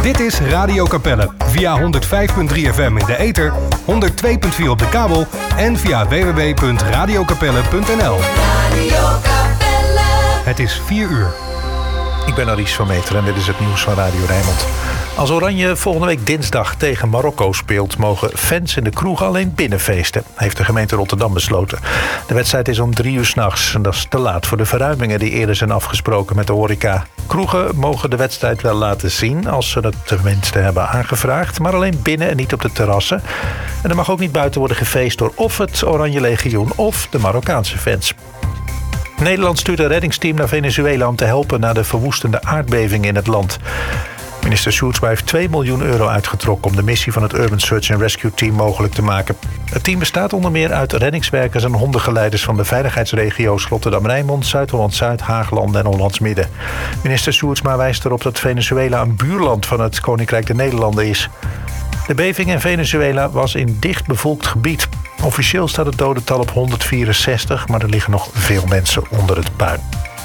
Dit is Radio Capelle via 105.3 FM in de ether, 102.4 op de kabel en via www.radiocapelle.nl. Radio Capelle. Het is 4 uur. Ik ben Aries van Meteren en dit is het nieuws van Radio Rijnmond. Als Oranje volgende week dinsdag tegen Marokko speelt, mogen fans in de kroeg alleen binnenfeesten, heeft de gemeente Rotterdam besloten. De wedstrijd is om 3 uur 's nachts en dat is te laat voor de verruimingen die eerder zijn afgesproken met de horeca. Kroegen mogen de wedstrijd wel laten zien als ze het tenminste hebben aangevraagd, maar alleen binnen en niet op de terrassen. En er mag ook niet buiten worden gefeest door of het Oranje Legioen of de Marokkaanse fans. Nederland stuurt een reddingsteam naar Venezuela om te helpen na de verwoestende aardbeving in het land. Minister Sjoerdsma heeft 2 miljoen euro uitgetrokken om de missie van het Urban Search and Rescue Team mogelijk te maken. Het team bestaat onder meer uit reddingswerkers en hondengeleiders van de veiligheidsregio's Rotterdam-Rijnmond, Zuid-Holland-Zuid, Hageland en Hollands-Midden. Minister Sjoerdsma wijst erop dat Venezuela een buurland van het Koninkrijk der Nederlanden is. De beving in Venezuela was in dicht bevolkt gebied. Officieel staat het dodental op 164, maar er liggen nog veel mensen onder het puin.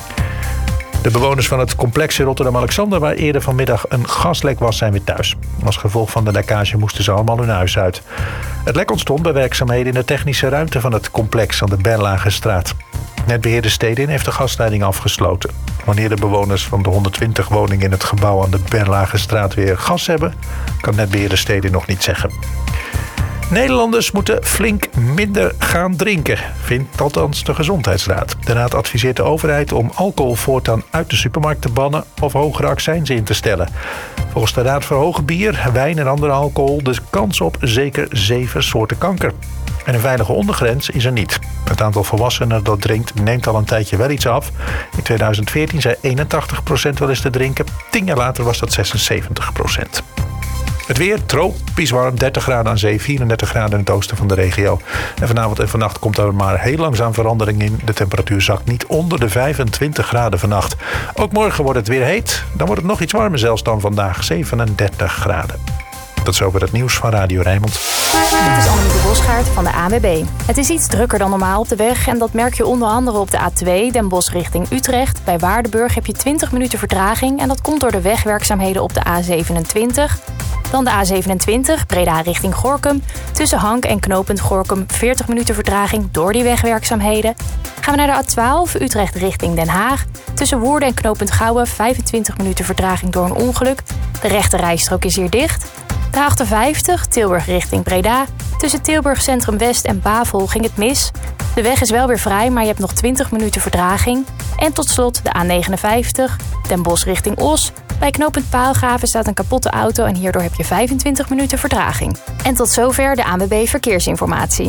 De bewoners van het complex in Rotterdam-Alexander, waar eerder vanmiddag een gaslek was, zijn weer thuis. Als gevolg van de lekkage moesten ze allemaal hun huis uit. Het lek ontstond bij werkzaamheden in de technische ruimte van het complex aan de Berlagestraat. Netbeheerder Stedin heeft de gasleiding afgesloten. Wanneer de bewoners van de 120 woningen in het gebouw aan de Berlagestraat weer gas hebben, kan netbeheerder Stedin nog niet zeggen. Nederlanders moeten flink minder gaan drinken, vindt althans de Gezondheidsraad. De raad adviseert de overheid om alcohol voortaan uit de supermarkt te bannen of hogere accijnzen in te stellen. Volgens de raad verhogen bier, wijn en andere alcohol de kans op zeker 7 soorten kanker. En een veilige ondergrens is er niet. Het aantal volwassenen dat drinkt neemt al een tijdje wel iets af. In 2014 zei 81% wel eens te drinken. 10 jaar later was dat 76%. Het weer tropisch warm, 30 graden aan zee, 34 graden in het oosten van de regio. En vanavond en vannacht komt er maar heel langzaam verandering in. De temperatuur zakt niet onder de 25 graden vannacht. Ook morgen wordt het weer heet. Dan wordt het nog iets warmer zelfs dan vandaag, 37 graden. Tot zover het nieuws van Radio Rijnmond. Dit is Annemieke Bosgaard van de ANWB. Het is iets drukker dan normaal op de weg en dat merk je onder andere op de A2 Den Bosch richting Utrecht. Bij Waardenburg heb je 20 minuten vertraging en dat komt door de wegwerkzaamheden op de A27. Dan de A27 Breda richting Gorinchem. Tussen Hank en knooppunt Gorinchem 40 minuten vertraging door die wegwerkzaamheden. Gaan we naar de A12 Utrecht richting Den Haag. Tussen Woerden en knooppunt Gouwen 25 minuten vertraging door een ongeluk. De rechte rijstrook is hier dicht. De A58 Tilburg richting Breda. Tussen Tilburg Centrum West en Bavel ging het mis. De weg is wel weer vrij, maar je hebt nog 20 minuten vertraging. En tot slot de A59 Den Bosch richting Os. Bij knooppunt Paalgraven staat een kapotte auto en hierdoor heb je 25 minuten vertraging. En tot zover de ANWB Verkeersinformatie.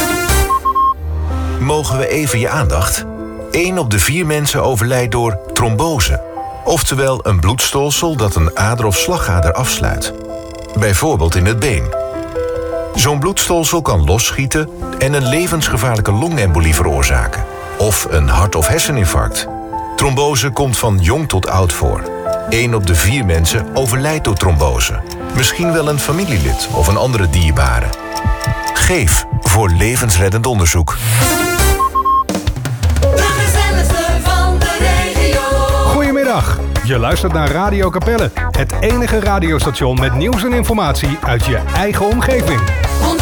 Mogen we even je aandacht? 1 op de 4 mensen overlijdt door trombose. Oftewel een bloedstolsel dat een ader of slagader afsluit. Bijvoorbeeld in het been. Zo'n bloedstolsel kan losschieten en een levensgevaarlijke longembolie veroorzaken. Of een hart- of herseninfarct. Trombose komt van jong tot oud voor. 1 op de 4 mensen overlijdt door trombose. Misschien wel een familielid of een andere dierbare. Geef voor levensreddend onderzoek. De gezelligste van de regio. Goedemiddag. Je luistert naar Radio Capelle, het enige radiostation met nieuws en informatie uit je eigen omgeving.